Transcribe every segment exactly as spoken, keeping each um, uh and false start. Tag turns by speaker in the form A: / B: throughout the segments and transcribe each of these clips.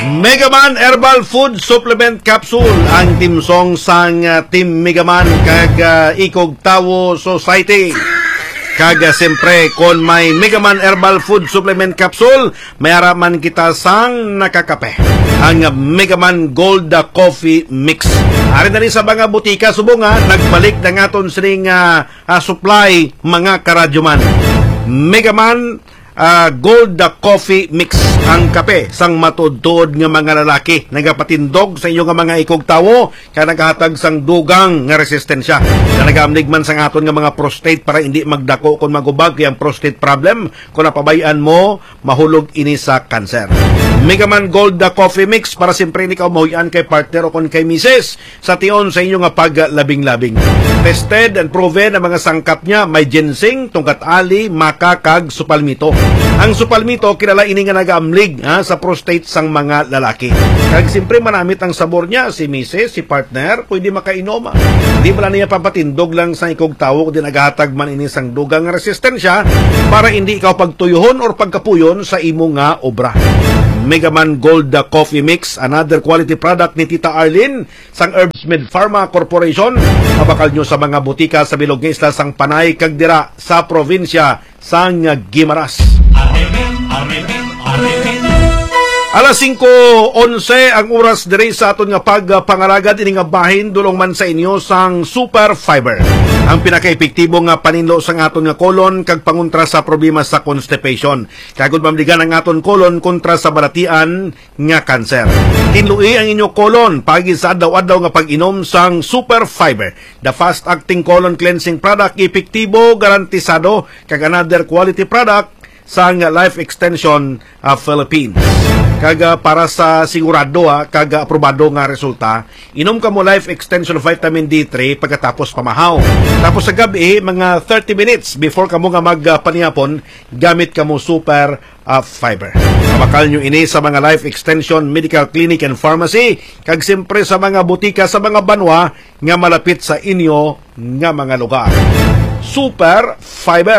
A: Megaman Herbal Food Supplement Capsule ang timsong sang uh, Team Megaman kag uh, Ikog Tawo Society. Kaga siyempre, kon may Megaman Herbal Food Supplement Capsule, may araman kita sang nakakape. Ang Megaman Gold Coffee Mix. Ari na rin sa mga butika, subunga, nagbalik na nga ton sining uh, uh, supply mga karadyoman. Megaman Uh, Gold Coffee Mix ang kape sang matudtod nga mga lalaki nagapatindog sa inyo nga mga ikog tawo kaya naghatag sang dugang nga resistensya na nagaamlig man sang aton nga mga prostate para hindi magdako kung magubag kaya ang prostate problem kung napabayaan mo mahulog ini sa cancer. Megaman Gold Coffee Mix para siyempre hindi ka mahuyan kay partner o kung kay misis sa tion sa inyo nga paglabing-labing. Tested and proven ang mga sangkap niya, may ginseng, tungkat ali, maka, kag supalmito. Ang supalmito kilala ini nga nagaamlig ha, sa prostate sang mga lalaki. Kag siyempre manamit ang sabor niya, si misis, si partner, pwede makainom. Hindi mo lang niya papatindog lang sa ikog tawo kundi naghatag man ini sang dugang resistensya para hindi ikaw pagtuyuhon or pagkapuyon sa imo nga obra. Megaman Gold Coffee Mix, another quality product ni Tita Arlene sang Herbsmed Pharma Corporation. Mabakal nyo sa mga butika sa Bilog nga Isla sang Panay kag dira sa probinsya sang Guimaras. Alas singko onse ang oras diri sa aton nga pagpangaragad ini nga bahin dulong man sa inyo sang Super Fiber. Ang pinaka-epektibo nga paninlo sang aton nga kolon kag pangontra sa problema sa constipation. Kagud mamligan ang aton kolon kontra sa balatian nga kanser. Tinlui ang inyo kolon pagi sa adlaw-adlaw nga pag-inom sang Super Fiber. The fast-acting colon cleansing product, epektibo, garantisado kag another quality product sang Life Extension of Philippines. Kaga para sa sigurado ha, kaga aprobado nga resulta, inom ka mo Life Extension Vitamin D three pagkatapos pamahaw. Tapos sa gabi, mga thirty minutes before ka mo nga magpanihapon, gamit ka mo Super uh, Fiber. Mabakal nyo ini sa mga Life Extension Medical Clinic and Pharmacy, kag siyempre sa mga butika sa mga banwa nga malapit sa inyo nga mga lugar. Super Fiber.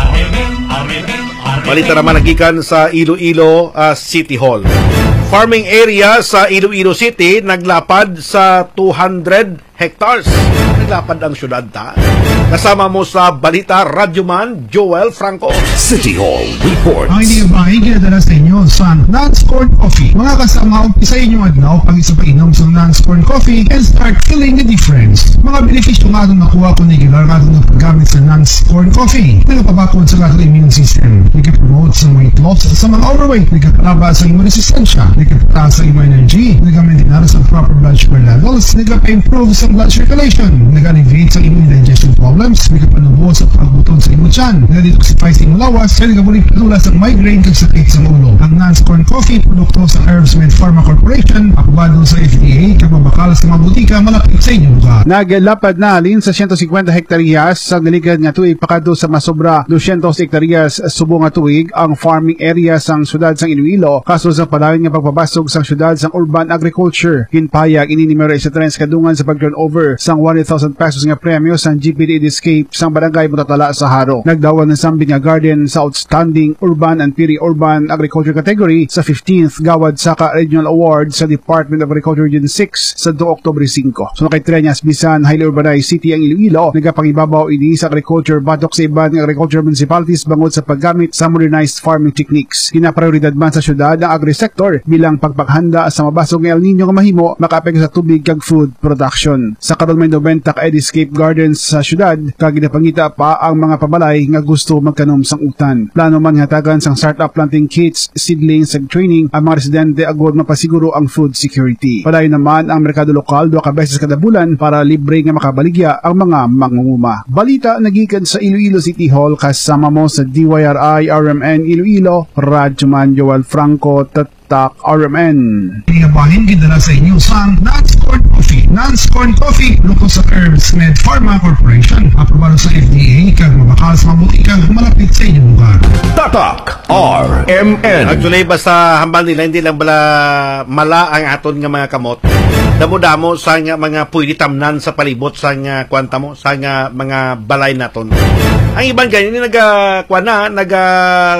A: Balita naman nagikan sa Iloilo uh, City Hall. Farming area sa Iloilo City naglapad sa two hundred hectares. Naglapad ang syudad ta. Kasama mo sa Balita Radyoman Joel Franco.
B: City Hall Report.
C: Ang hindi ba ikinadala sa inyo sa non-scored coffee. Mga kasama, umpisa inyong adlaw pag isa pa inom sa non-scored coffee and start feeling the difference. Mga benepisyo nga itong nakuha ko regular nga itong paggamit sa non-scored coffee. Nagpapakod sa ating immune system. Nagkapromote sa weight loss sa mga overweight. Nagkakalaba sa immune resistensya. Nagkapata sa immune energy. Nagka-maintain sa proper blood sugar levels. Nagka-improve sa blood circulation. Nagka-alleviate sa immune digestion problems. Nagka-panubo sa pagbutod sa immune chan. Nagka-detoxify sa immune lawas. Kaya nagka-muling padula sa migraine kag sakit sa ulo. Ang non-scored coffee, produkto sa Herbsmed Pharma Corporation, aprobado sa F D A, kag mabakal sa mga butika malapit sa inyong lugar.
D: Naglapad na alin sa one hundred fifty hektaryas sa naligad nga tuig pakado sa masobra two hundred hektaryas subong nga tuig ang farming area sang syudad sang Iloilo kaso sa padayon nga pagpabasog sang syudad sang urban agriculture. Hinpayag ini ni Mayor sa trends kadungan sa pag-turnover sang one hundred thousand pesos nga premyo sang G P D Escape sang barangay Mutatala sa Haro. Nagdawal ng sambit nga garden sa outstanding urban and peri-urban agriculture category sa fifteenth Gawad Saka Regional Award sa Department of Agriculture Region six sa two October five. So kay Treñas bisan highly urbanized city ang Iloilo, nagapangibabaw ini sa agriculture batok sa iban ng agriculture municipalities bangod sa paggamit sa modernized farming techniques. Kinaprioridad man sa syudad ang agri-sector bilang pagpaghanda sa mabasog ng El Nino nga mahimo makaapekto sa tubig kag food production. Sa karon may ninety ka Ediscape Gardens sa syudad kag ginapangita pa ang mga pabalay nga gusto magkanom sang utan. Plano man hatagan sang startup planting kits, seedlings ag training ang mga residente agud mapasiguro ang food security. Padayon naman ang merkado lokal duha ka beses kada bulan para libre nga makabaligya ang mga mangunguma. Balita nagikan sa Iloilo City Hall kasama mo sa D Y R I R M N Iloilo, Radyoman Joel Franco, Tatak R M N.
C: Pinabahin gidala sa inyo sa non-scored coffee. Non-scored coffee, luto sa Herbsmed Pharma Corporation. Aprobado sa F D A, kag mabakal sa mga butika malapit sa inyong lugar.
B: Tatak R M N.
A: Actually, basta hambal nila, hindi lang bala mala ang aton nga mga kamot. Damo-damo sa nga mga pwede tamnan sa palibot sa nga kwanta mo, sa nga mga balay naton. Ang ibang ganyan, naga, kwa na, naga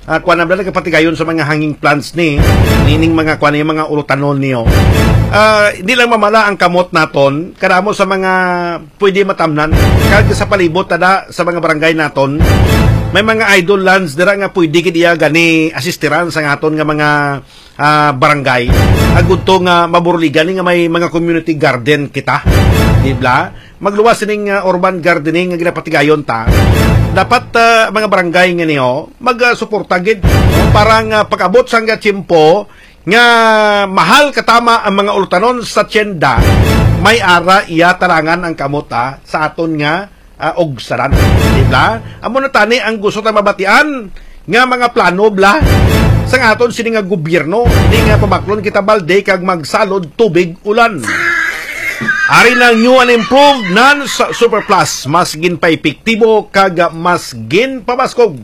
A: uh, kuan na kapatigayon sa mga hanging plants ni nining mga kuan yung mga ulutanol niyo. Uh, hindi lang mamala ang kamot naton kadamo sa mga pwede matamnan kag sa palibot tada sa mga barangay naton. May mga idol lands dira nga pwede gid iya gani asistiran sa ngaton nga mga uh, barangay. Agud to nga maburligan nga may mga community garden kita. Dibla? Magluwas ning uh, urban gardening nga ginapatigayon ta. Dapat uh, mga barangay nga niyo mag-suporta uh, gid parang uh, pag-abot sang tiyempo nga mahal katama ang mga ultanon sa tienda. May ara iya tarangan ang kamuta sa aton nga Uh, og saran, diba? Amo na tani ang gusto ta mabatian nga mga plano bla sa aton sini nga gobyerno, hindi nga pamaklon kita balde kag magsalod tubig ulan. Ari ng new and improved nan Super Plus, mas gin pa epektibo kag mas gin pabaskog.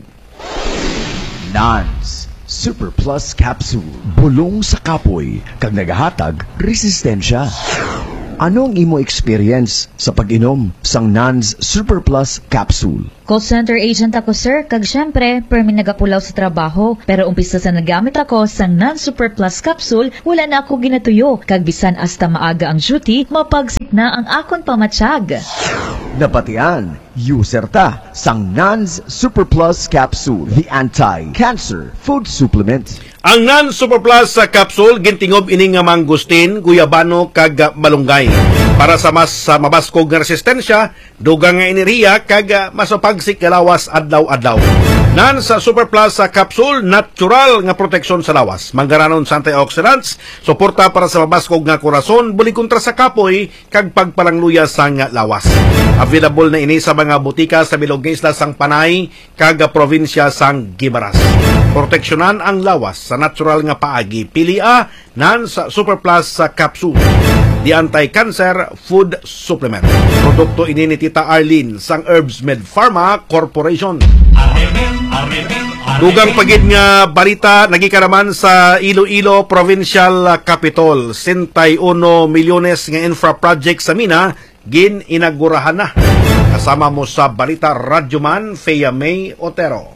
B: Nans Super Plus Capsule, bulong sa kapoy kag nagahatag resistensya. Anong imo experience sa pag-inom sang Nans Super Plus Capsule?
E: Call center agent ako, sir. Kag syempre, permi nagapulaw sa trabaho. Pero umpisa sa nagamit ako sang Nans Super Plus Capsule, wala na ako ginatuyo. Kag bisan hasta maaga ang duty, mapagsik na ang akon pamatsyag.
B: Napatian, user ta sang Nans Super Plus Capsule, the anti-cancer food supplement.
A: Ang Nans Super Plus sa capsule gintingob ini nga mangustin, guyabano kag malunggay para sa mas sa mabaskog nga resistensya, dugang nga enerhiya kag masapagsik lawas adlaw-adlaw. Nans sa Super Plus sa capsule, natural nga proteksyon sa lawas. Manggaranon sa antioxidants, suporta para sa mabaskog nga korason, buli kontra sa kapoy kag pagpalangluya sang lawas. Available na ini sa mga butika sa bilog nga isla sang Panay kag probinsya sang Guimaras. Proteksyonan ang lawas sa natural nga paagi. Pilia Nans Super Plus sa capsule, the anti-cancer food supplement. Produkto ini ni Tita Arlene sang Herbs Med Pharma Corporation. Dugang pagid nga barita nagikaraman sa Iloilo Provincial Capital. sixty-one milyones nga infra project sa Mina gin inagurahan na. Kasama mo sa balita Radyoman Fea May Otero.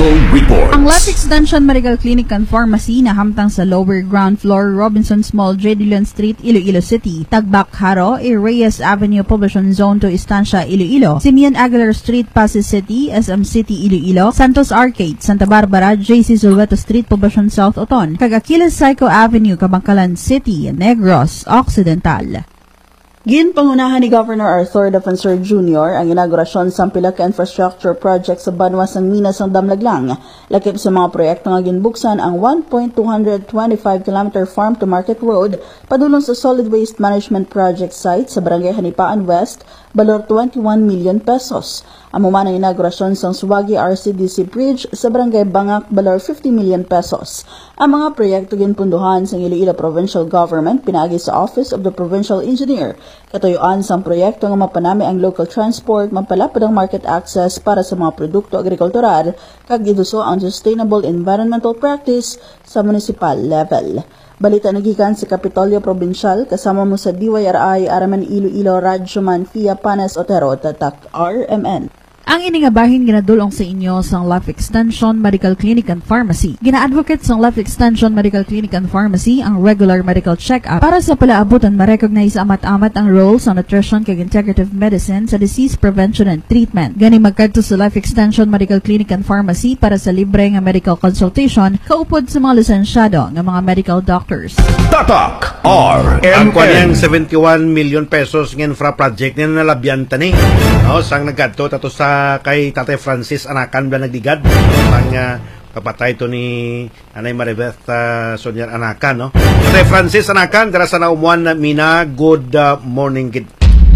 F: Ang Life Extension Medical Clinic and Pharmacy na hamtang sa lower ground floor Robinson's Mall, J. Dillon Street, Iloilo City. Tagbak Haro, A. Reyes Avenue, Poblacion Zone to Estancia, Iloilo. Simeon Aguilar Street, Pasig City, S M City, Iloilo. Santos Arcade, Santa Barbara, J C Zulweto Street, Poblacion South, Oton. Kagakilas Psycho Avenue, Kabangkalan City, Negros, Occidental. Ginpangunahan ni Governor Arthur Defensor Junior ang inaugurasyon sa pila ka infrastructure project sa banwa sang Minas ng Damlaglang. Lakip sa mga proyekto nga ginbuksan ang one point two two five kilometer farm to market road padulong sa solid waste management project site sa Barangay Hanipaan West, balor twenty-one million pesos. Amo man ang inaugurasyon sang Suwagi R C D C Bridge sa Barangay Bangak, balor fifty million pesos. Ang mga proyekto ginpunduhan sa Iloilo Provincial Government pinaagi sa Office of the Provincial Engineer. Katuyuan sang proyekto nga mapanami ang local transport, mapalapad ang market access para sa mga produkto agrikultural, kag giduso ang sustainable environmental practice sa municipal level. Balita nagikan sa Kapitolyo Provincial, kasama mo sa D Y R I, Araman Iloilo, Radyoman Fea Panes Otero, Tatak R M N. Ang iningabahin ginadulong sa inyo sang Life Extension Medical Clinic and Pharmacy. Gina-advocate sang Life Extension Medical Clinic and Pharmacy ang regular medical check-up para sa palaabutan ma-recognize amat-amat ang role sa nutrition kag integrative medicine sa disease prevention and treatment. Gani magkadto sa Life Extension Medical Clinic and Pharmacy para sa libre nga medical consultation kaupod sa mga lisensyado nga mga medical doctors.
B: Tatak R M
A: Ang kanyang
B: N.
A: seventy-one million pesos ng infra project na nalabyan tani. No, sang nagkadto tato sa kay Tatay Francis Anakan ba nagdigad. No, sang uh, kapatay to ni Anay Maribeth uh, Sonyar Anakan. No? Tatay Francis Anakan, dara sa naumuan na Mina, good uh, morning kid.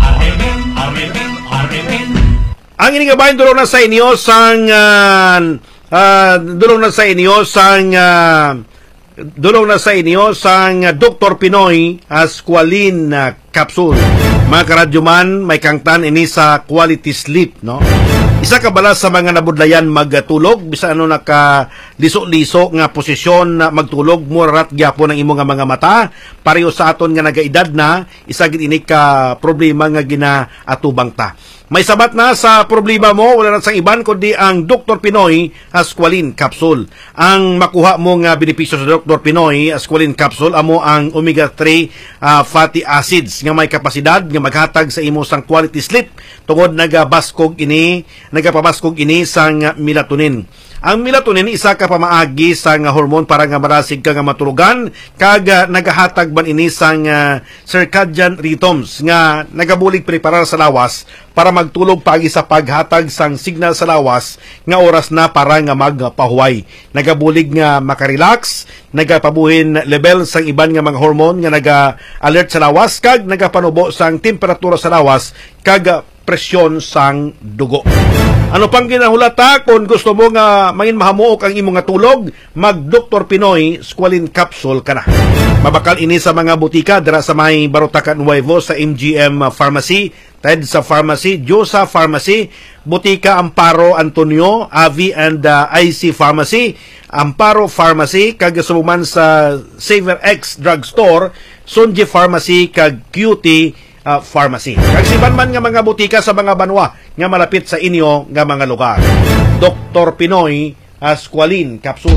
A: Ang inigabahin dulong na sa inyo sang uh, uh, dulong na sa inyo sang uh, dulong na sa inyo sang uh, Doctor Pinoy Asqualin uh, capsule. Mga karadyoman, may kangtan ini sa quality sleep, no? Isa ka bala sa mga nabudlayan magtulog, bisa ano naka liso-liso nga posisyon na magtulog murat gyapon ang imo nga mga mata pareho sa aton nga nagaedad na isagid ini ka problema nga ginaatubang ta. May sabat na sa problema mo, wala na sang iban kundi ang Doctor Pinoy Asqualene Capsule. Ang makuha mo nga benepisyo sa Doctor Pinoy Asqualene Capsule amo ang omega three uh, fatty acids nga may kapasidad nga maghatag sa imo sang quality sleep tungod nagabaskog ini, nagapabaskog ini sang melatonin. Ang melatonin isa ka pamaagi sa nga hormone para nga marasig ka nga matulugan kag uh, nagahatag ban ini sang uh, circadian rhythms nga nagabulig preparar sa lawas para magtulog pagi sa paghatag sang signal sa lawas nga oras na para nga magpahuway. Nagabulig nga makarelax, nagapabuhin level sang iban nga mga hormone nga naga-alert sa lawas kag nagapanubo sang temperatura sa lawas kag uh, presyon sang dugo. Ano pang ginahulata kung gusto mo nga mangin mahamuok ang imong nga tulog, mag Doctor Pinoy Asqualene Capsule ka na. Mabakal ini sa mga butika dira sa may Barotacan Nuevo sa M G M Pharmacy, Ted sa Pharmacy, Josa Pharmacy, Butika Amparo Antonio, Avi and uh, I C Pharmacy, Amparo Pharmacy, kag sumuman sa Saver X Drugstore, Sunji Pharmacy, kag Q T Uh, Pharmacy. Kagsiban man nga mga butika sa mga banwa nga malapit sa inyo nga mga lugar. Doctor Pinoy Asqualene Capsule.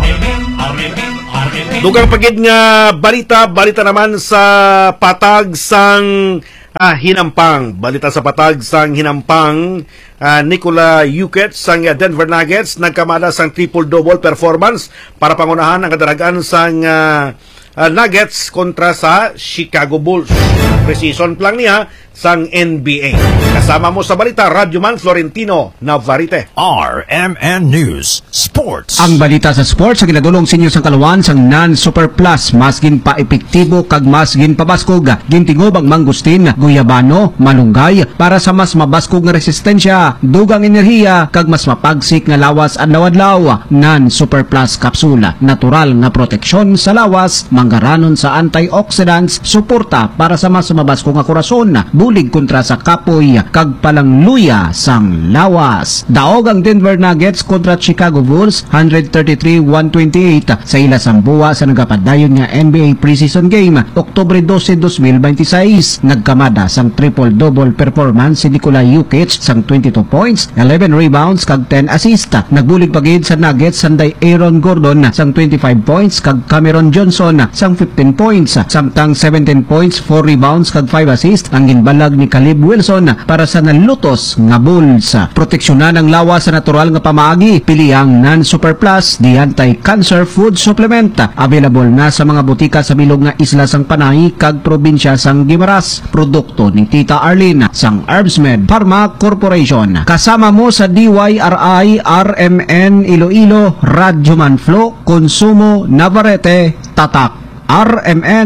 A: Dugang pagid nga balita, balita naman sa patag sang ah, hinampang. Balita sa patag sang hinampang uh, Nikola Jokic sang Denver Nuggets nagkamada sang triple-double performance para pangunahan ang kadaragan sang uh, Uh, Nuggets kontra sa Chicago Bulls. Precision lang niya sang N B A. Kasama mo sa balita, Radyoman Florentino Navarrete.
G: R M N News Sports.
H: Ang balita sa sports sa ginadulong sinyo sang kalawan sang non-super plus masgin pa epektibo kag masgin pabaskog gintingob ang mangustin, guyabano, malunggay para sa mas mabaskog nga resistensya, dugang enerhiya kag mas mapagsik nga lawas adlaw-adlaw. Non-super plus capsule, natural nga proteksyon sa lawas, manggaranon sa antioxidants, suporta para sa mas mabaskog nga korason, bulig kontra sa kapoy kag palangluya sang lawas. Daog ang Denver Nuggets kontra Chicago Bulls one thirty-three one twenty-eight sa ila sambuwa sa nagapadayon nga N B A preseason game Oktubre twelve, twenty twenty-six. Nagkamada sang triple-double performance si Nikola Jokic sang twenty-two points, eleven rebounds kag ten assists. Nagbulig pagid sa Nuggets sanday Aaron Gordon sang twenty-five points kag Cameron Johnson sang fifteen points, samtang seventeen points, four rebounds kag five assists ang ginbalag ni Caleb Wilson para sa nalutos nga Bulls. Proteksyonan ang lawas sa natural nga pamaagi, pili ang non-super plus di anti-cancer food supplement. Available na sa mga butika sa bilog nga isla sang Panay kag probinsya sang Guimaras. Produkto ni Tita Arlene sang Herbsmed Pharma Corporation. Kasama mo sa D Y R I, R M N Iloilo, Radyoman Flo, Konsumo, Navarrete, Tatak R M N.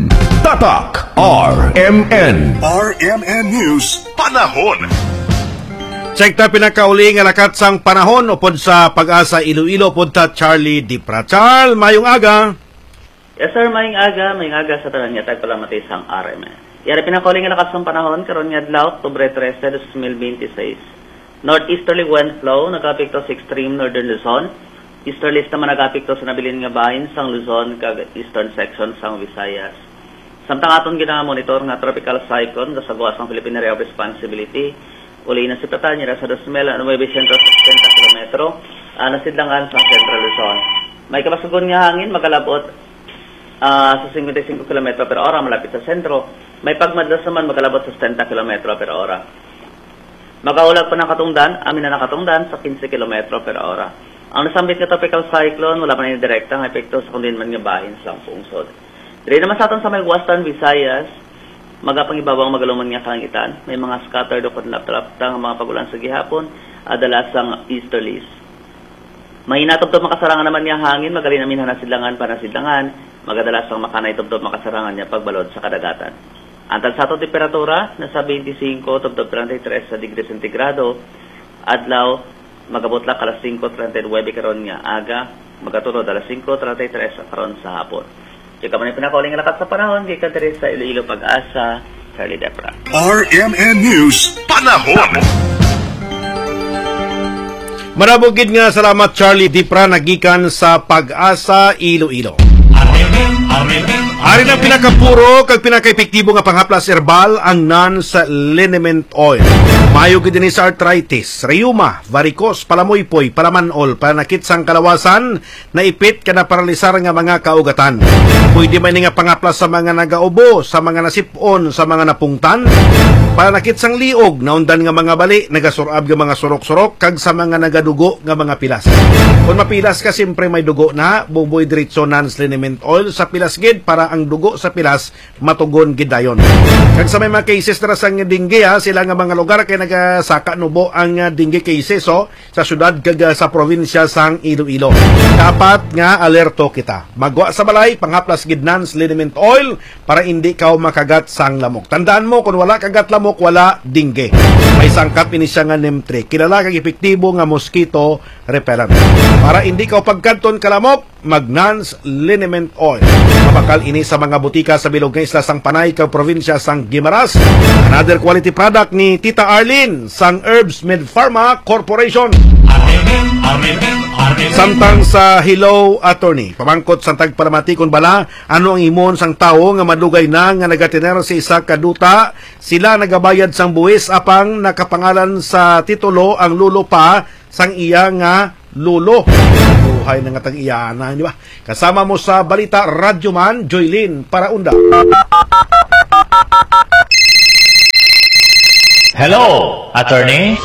G: Tatak R M N. R M N News Panahon.
A: Check ta pinakauli nga lakat sang panahon upod sa Pag-asa Iloilo punta Charlie Dipra. Charles, mayong aga.
I: Yes sir, mayong aga, mayong aga sa tanan nga tagpala matay sang R M N. Yara pinakauli nga lakat sang panahon karon nga adlaw Oktubre thirteen, twenty twenty-six. Northeasterly wind flow nagapekto sa extreme northern Luzon. Easterlies naman nagapekto sa nabilin nga bahin sang Luzon kag eastern section sang Visayas. Samtang aton gina-monitor nga tropical cyclone kasagawas ng Philippine Area of Responsibility. Uli na si Petanya sa Dosmel, Nueve Centro, sixty kilometro, uh, nasidlangan sa Central Luzon. May kabasugon nga hangin, magalabot uh, sa fifty-five kilometro per hora malapit sa sentro. May pagmadlas naman magalabot sa sixty kilometro per hora. Magaulag pa ng katungdan, amin na nakatungdan sa fifteen kilometro per hora. Ang nasambit nga tropical cyclone, wala pa na yung direktang epekto sa kundin man nga bahin sa pungsod. Dili naman sa aton sa may Western Visayas, magapang ibabang magaluman nga kalangitan. May mga scattered o panlap-laptang mga pagulan sa gihapon, adalasang easterlies. May inatubtob makasarangan naman nga hangin, magali namin hanasidlangan pa nasidlangan, magadalasang makanay tubtob makasarangan niya pagbalod sa kadagatan. Antad sa atong temperatura, nasa twenty-five tubtob thirty-three sa degree centigrado, adlaw, magabot lang alas five thirty-nine karon nga aga, magatulod alas five thirty-three karon sa hapon. Ika man yung pinakauli nga lakat sa panahon, kay Kadiri sa Iloilo Pag-asa, Charlie Depra.
G: R M N News Panahon.
A: Marabugid nga salamat Charlie Dipra nagikan sa Pag-asa Iloilo. Ari na pinakapuro kag pinaka-epektibo nga panghaplas herbal ang non-liniment oil. Mayo gid ni sa arthritis, rheuma, varicose, palamuypoy, palamanol, panakit sang kalawasan, naipit kana paralisar nga mga kaugatan. Pwede man nga panghaplas sa mga nagaubo, sa mga nasipon, sa mga napungtan, panakit sang liog, naundan nga mga bali, nagasurab nga mga surok-surok, kag sa mga nagadugo nga mga pilas. Kung mapilas ka, siyempre may dugo na, buboy diretso non-liniment oil sa pilas gid para ang dugo sa pilas matugon gid dayon. Kag sa may mga cases na sang dengue ha, sila nga mga lugar kay nagasaka nubo ang dengue cases so, sa syudad kag sa probinsya sang Iloilo. Dapat nga alerto kita. Magwa sa balay panghaplas gid non-liniment oil para hindi ka makagat sang lamok. Tandaan mo kung wala kagat lamok wala dengue. May sangkap ini siya nga NEM three. Kilala kag epektibo nga mosquito repellent. Para hindi ka pagkanton kalamok mag non-liniment oil. Mabakal ini sa mga butika sa bilog nga isla sang Panay kag probinsya sang Guimaras. Another quality product ni Tita Arlene sang Herbs Med Pharma Corporation. Samtang sa Hello Attorney, pamangkot sang tagpalamati kon bala ano ang imon sang tawo nga madugay na nga nagatiner sa isa ka duta, sila nagabayad sang buwis apang nakapangalan sa titulo ang lulo pa sang iya nga lulo. Buhay na nga tag-iyana, di ba? Kasama mo sa Balita Radyo Man, Joylyn Paraunda.
J: Hello, attorney.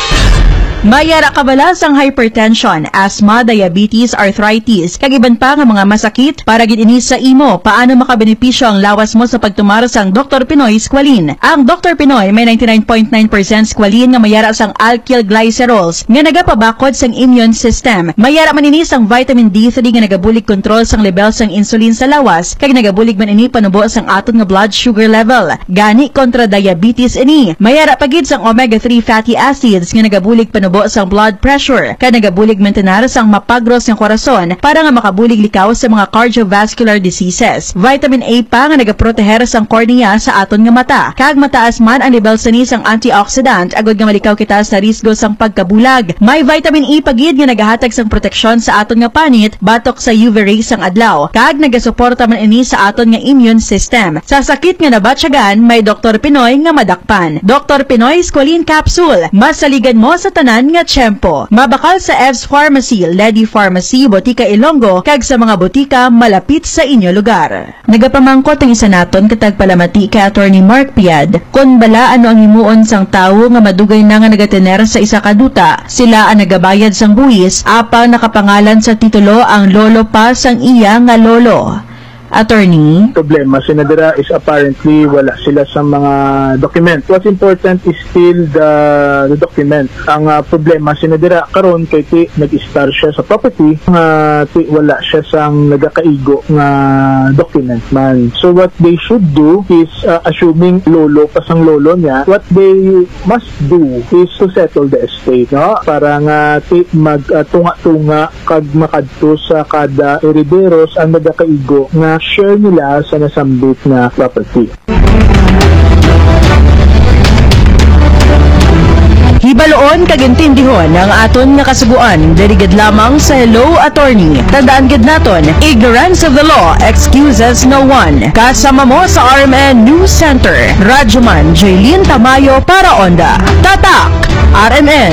F: Mayara kabalas ang hypertension, asthma, diabetes, arthritis, kag iban pa nga mga masakit para gid ini sa imo. Paano makabenepisyo ang lawas mo sa pagtumara sang Doctor Pinoy Squalene? Ang Doctor Pinoy may ninety-nine point nine percent squalene nga mayara sang alkyl glycerols nga nagapabakod sang immune system. Mayara man ini sang vitamin D three nga nagabulig control sang level sang insulin sa lawas kag nagabulig man ini panubo sang aton nga blood sugar level. Gani kontra diabetes ini. Mayara pagid sang omega three fatty acids nga nagabulig panubo sang blood pressure, kaya nagabulig maintenar sang mapagros ng korason para nga makabulig likaw sa mga cardiovascular diseases. Vitamin A pa nga nagaproteher sang cornea sa aton nga mata. Kag mataas man ang level sa ni sang antioxidant, agod nga malikaw kita sa risgo sang pagkabulag. May vitamin E pagid nga nagahatag sang proteksyon sa aton nga panit batok sa U V rays sang adlaw. Kag nagasuporta man ini sa aton nga immune system. Sa sakit nga nabatsyagan, may Doctor Pinoy nga madakpan. Doctor Pinoy Squalene Capsule, masaligan mo sa tanan nga tiyempo. Mabakal sa Ev's Pharmacy, Lady Pharmacy, Botica Ilonggo, kag sa mga botika malapit sa inyo lugar. Nagapamangkot ang isa naton katag palamati kay Attorney Mark Piad, kun bala ano ang himuon sang tawo nga madugay na nga nagatener sa isa ka duta, sila ang nagabayad sang buwis, apang nakapangalan sa titulo ang lolo pa sang iya nga lolo. Attorney?
K: Problema, Senadora, is apparently wala sila sa mga document. What's important is still the, the document. Ang uh, problema, Senadora, karon kay ti nag-star siya sa property, nga uh, ti wala siya sang nagakaigo nga document man. So what they should do is, uh, assuming lolo pa sang lolo niya, what they must do is to settle the estate, no? Para nga ti mag-tunga-tunga uh, kag makadto sa kada herederos ang nagakaigo nga share nila sa nasambit na property.
F: Hibaloon kag intindihon ang aton nga kasuguan dirigid lamang sa Hello Attorney. Tandaan gid naton, ignorance of the law excuses no one. Kasama mo sa R M N News Center, Radyoman Jaylyn Tamayo para Onda. Tatak R M N.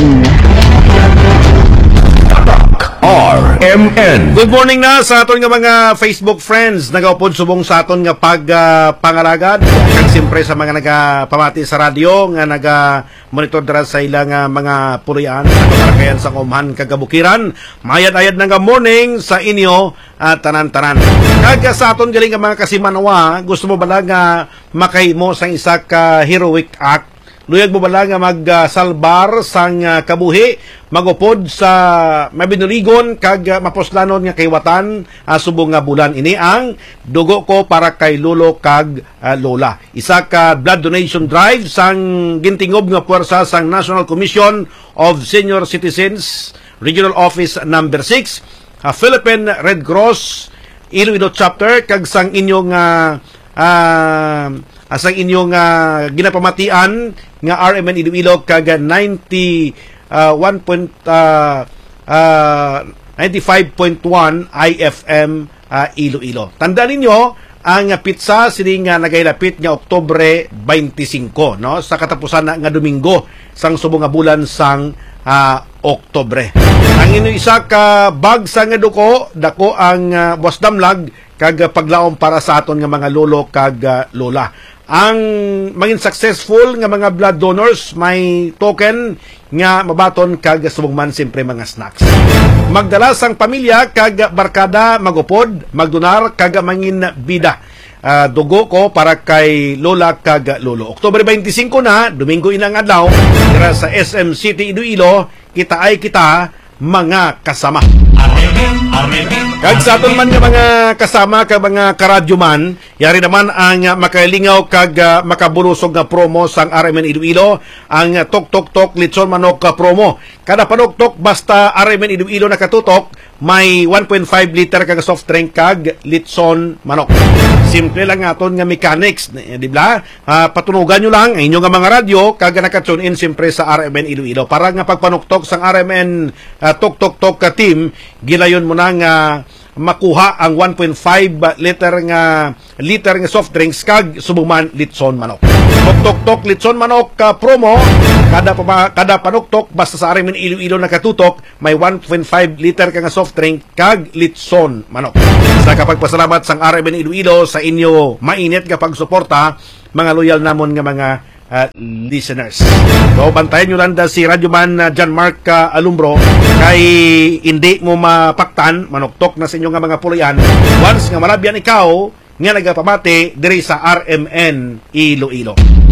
G: R M N.
A: Good morning na sa aton nga mga Facebook friends. Nagaupod subong sa aton nga pagpangalagad. Uh, Kag siyempre sa mga nagapamati sa radyo nga naga-monitor dara sa ilang uh, mga purian sa kabarakayan sa Kumhan kagabukiran. Mayad-ayad na nga morning sa inyo at uh, tanan-tanan. Kag sa aton galing nga mga kasimanawa, gusto mo ba lang nga makahimo sang isa ka heroic act? Luyag mo bala nga mag-salbar uh, sang uh, kabuhi, magupod sa mabinurigon kag uh, maposlanon nga kaywatan uh, subong nga bulan. Ini ang dugo ko para kay lolo kag uh, lola. Isa ka blood donation drive sang gintingob nga puwersa sang National Commission of Senior Citizens, Regional Office number six, uh, Philippine Red Cross, Iloilo Chapter, kag sang inyong uh, uh, asang inyong uh, ginapamatian nga R M N Iloilo kag ninety uh, one point ninety-five point one I F M uh, Iloilo. Tandaan ninyo, ang pizza sining nga nagailapit nga Oktubre twenty-five, no, sa katapusan na nga Domingo sang subong nga bulan sang uh, Oktubre. Ang ino isa ka bag sa nga duko, dako ang uh, buwas damlag kag paglaom para sa aton nga mga lolo kag uh, lola. Ang maging successful nga mga blood donors may token nga mabaton kag subong man siyempre mga snacks. Magdala sang pamilya kag barkada magupod, magdonar kag mangin bida. Uh, dugo ko para kay lola kag lolo. Oktubre twenty-five na, Domingo inang adlaw, dira sa S M City Iloilo, kita ay kita mga kasama. Kag sa aton man nga mga kasama kag mga karadyo man, yari naman ang uh, makalingaw kag uh, makaburusog nga promo sang R M N Iloilo, ang uh, tok tok tok litson manok ka promo. Kada panuktok basta R M N Iloilo nakatutok, may one point five liter kag soft drink kag litson manok. Simple lang aton nga mechanics, di ba? Uh, patunugan nyo lang ang inyong nga mga radyo kag nakatune in siyempre sa R M N Iloilo. Para nga pagpanuktok sang R M N uh, tok tok tok ka team, gilayon mo na nga makuha ang one point five liter nga liter nga soft drinks kag subuman litson manok. Tok tok tok litson manok ka promo, kada pa, kada panuktok basta sa R M N Iloilo nakatutok, may one point five liter ka nga soft drink kag litson manok. Sa kapagpasalamat sang R M N Iloilo sa inyo mainit nga pagsuporta, mga loyal namon nga mga Uh, listeners. So, bantayan nyo lang da si Radyoman uh, John Mark uh, Alumbro kay hindi mo mapaktan, manuktok na sa inyo nga mga pulian once nga marabyan ikaw nga nagapamati diri sa R M N Iloilo.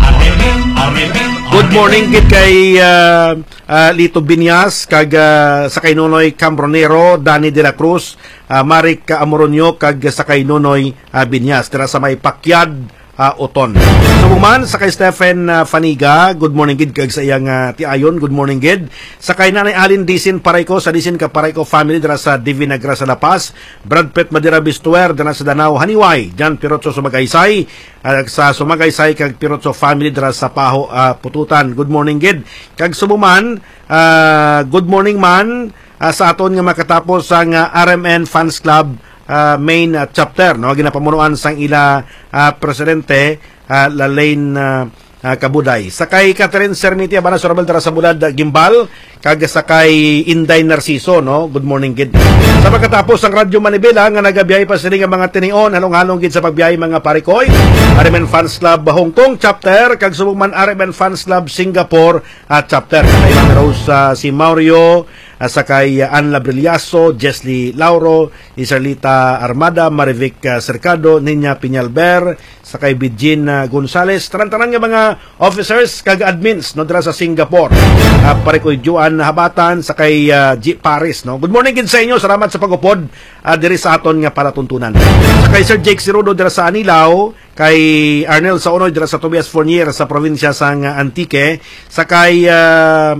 A: Good morning gid kay uh, uh, Lito Binyas kag uh, sa kay Nonoy Cambronero, Danny De La Cruz, uh, Marik Amoronio kag sa kay Nonoy uh, Binyas dira sa may Pakyad Uh, Oton. So man sa kay Stephen uh, Faniga, good morning gid kag sa iyang uh, tiayon, good morning gid. Sa kay Nanay Alin Disin Parayko sa Disin ka Parayko family dira sa Divina Gracia La Paz, Brad Pitt Madera Bistuer dira sa Danao Haniway, Jan Pirotso Sumagaysay, uh, sa Sumagaysay kag Pirotso family dira sa Paho uh, Pututan. Good morning gid. Kag subuman, uh, good morning man uh, sa aton nga makatapos ang uh, R M N Fans Club Uh, main uh, chapter, no, ginapamunuan sang ila uh, presidente uh, Lalaine uh, uh, Kabuday. Sakay Catherine Cerniti abana sorabel dara sa bulad uh, Gimbal kag sakay Inday Narciso, no. Good morning gid. Sa pagkatapos ang Radyo Manibela nga nagabiyahe pa sila nga mga tinion halong-halong gid sa pagbiyahe mga parikoy. R M N Fans Club Hong Kong chapter kag subong man R M N Fans Club Singapore uh, chapter. Kay Ma'am Rose uh, si Mario, uh, sakay uh, Anla Brillaso, Jesly Lauro, Isarlita Armada, Marivic uh, Cercado, Ninya Piñalber, sakay Bidjin uh, Gonzales, tanan-tanan nga mga officers kag admins no dira sa Singapore. Uh, parikoy Juan Habatan, sakay uh, G Paris, no. Good morning gid sa inyo, salamat sa pagupod uh, diri sa aton nga palatuntunan. Sakay Sir Jake Sirudo dira sa Anilao, kay Arnel Saonoy dira sa Tobias Fournier sa probinsya sang uh, Antique, sakay uh,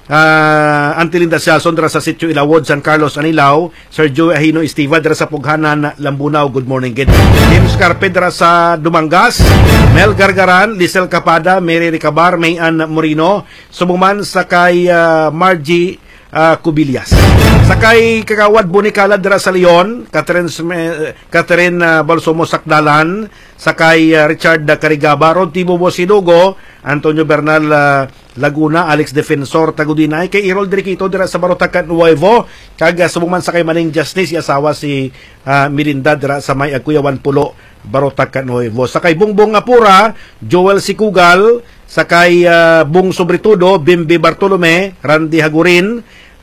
A: Uh, Antilinda Siason dira sa Sitio Ilawod, San Carlos, Anilao, Sir Joe Ahino Estiva dira sa Pughanan, Lambunao, good morning gid. James Carpe dira sa Dumangas, Mel Gargaran, Lisel Capada, Mary Ricabar, Mayan Morino, sumuman sa kay uh, Margie uh, Cubillas. Sakay Kagawad Bunicala dira sa Leon, Catherine, uh, Catherine uh, Balsomo Sakdalan, sakay uh, Richard Carigaba, Rod Tibo Bosidugo, Antonio Bernal uh, Laguna, Alex Defensor Tagudinay, kay Irol Dirikito dira sa Barotacan Nuevo, kag sumuman sa kay Maning Justice, asawa si uh, Mirinda dira sa may Agkuyawan Pulo, Barotacan Nuevo. Sakay Bungbong Apura, Joel Sikugal, sakay uh, Bung Sobritudo, Bimbi Bartolome, Randy Hagurin,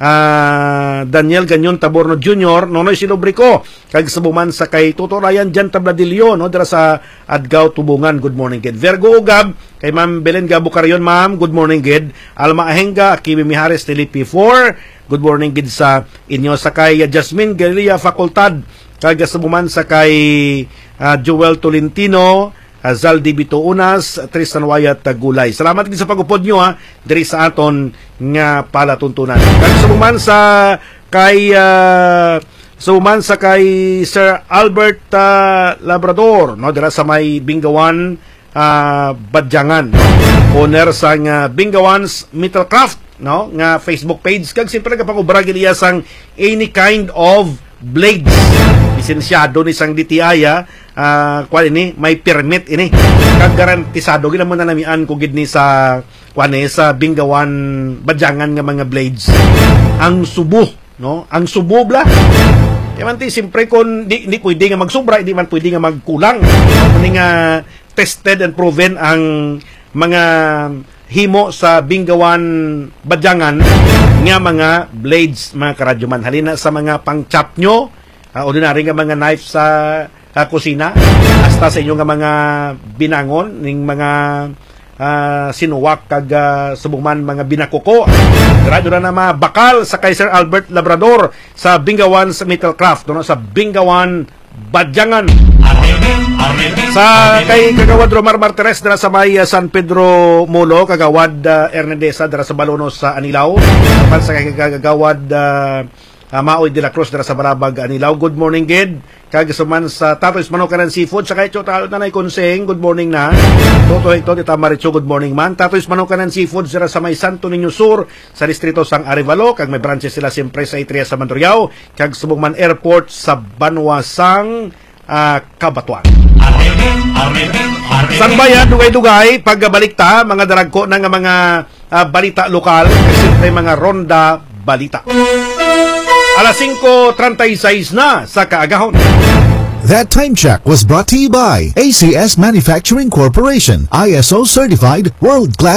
A: Uh, Daniel Ganyon Taborno Junior, Nonoy Silobrico, kag subuman sa kay Toto Ryan Jan Tabladillo, no, dira sa Adgaw Tubungan, good morning gid. Virgo Ugab, kay Ma'am Belen Gabo Carion, ma'am, good morning gid. Alma Ahenga, Kimi Mihares Tilipi four, good morning gid sa inyo. Sa kay Jasmine Galia Facultad, kag subuman sa kay uh, Joel Tolentino, Zaldi Bito Unas, Tristan Wayat Gulay. Salamat din sa pagupod nyo ha, diri sa aton nga palatuntunan. Kag sumuman sa kay uh, sumuman sa kay Sir Albert uh, Labrador, no, dira sa may Bingawan uh, Badyangan. Owner sa uh, Bingawan's Metalcraft, no nga Facebook page kag siyempre kapag niya sang any kind of blades. Lisensyado ni sang D T I ah, uh, kuan ini may permit ini. Kag garantisado gid mo na namian ko gid ni sa kuan eh, sa Bingawan Badyangan nga mga blades. Ang subo, no? Ang subo bla. Kaya man ti siyempre kung di, di pwede nga magsubra, hindi man pwede nga magkulang. Kung nga tested and proven ang mga himo sa Bingawan Badyangan nga mga blades, mga karadyoman. Halina sa mga pang-chop nyo, uh, ordinary nga mga knife sa uh, kusina, hasta sa inyong nga mga binangon, ning mga uh, sinuwak kag uh, subungman mga binakuko. Grado na na mga bakal sa Kaiser Albert Labrador sa Bingawan sa Metalcraft, no? Sa Bingawan Badyangan. Sa kay Kagawad Romar Martires dara sa may uh, San Pedro Molo, Kagawad uh, Hernandesa dara sa Balonos sa Anilao. Kapag sa kay Kagawad uh, uh, Maoy de la Cruz dara sa Barabag, Anilao. Good morning, Gid. Kagasuman sa Tato's Manokaran Seafood sa kay Chotalo Nanay Konseng. Good morning na. Toto ito dita Maricho, good morning man. Tato's Manokaran Seafood dara sa may Santo Niño Sur sa distrito sang Arevalo, kag may branches sila siyempre sa Itria sa Mandurriao, kag Subugman Airport sa Banwasang uh, Kabatuan. Sang bayan, dugay-dugay, pagbalik ta, mga daragko na nga mga uh, balita lokal, kasi mga ronda balita. Alas singko treinta y seis na sa kaagahon.
L: That time check was brought to you by A C S Manufacturing Corporation, I S O certified, world class.